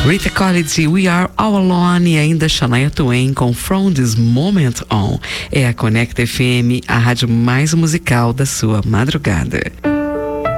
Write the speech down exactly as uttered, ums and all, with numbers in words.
Rita College, We Are All Alone, e ainda Shania Twain com From This Moment On. É a Conecta F M, a rádio mais musical da sua madrugada.